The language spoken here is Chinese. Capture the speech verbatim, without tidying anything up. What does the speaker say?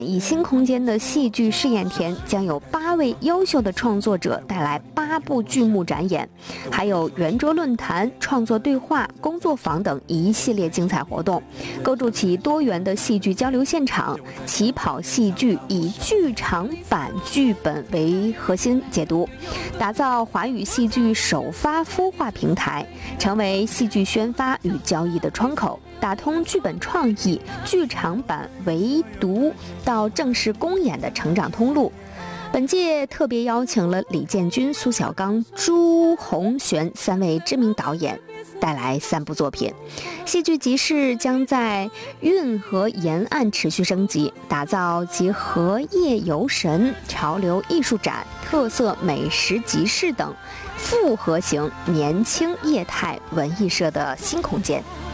以新空间的戏剧试验田将有八位优秀的创作者带来八部剧目展演，还有圆桌论坛、创作对话、工作坊等一系列精彩活动，构筑起多元的戏剧交流现场。起跑戏剧以剧场版剧本为核心解读，打造华语戏剧首发孵化平台，成为戏剧宣发与交易的窗口，打通剧本创意、剧场版围读到正式公演的成长通路。本届特别邀请了李建军、苏小刚、朱红璇三位知名导演，带来三部作品。戏剧集市将在运河沿岸持续升级，打造集荷叶游神、潮流艺术展、特色美食集市等复合型年轻业态文艺社的新空间。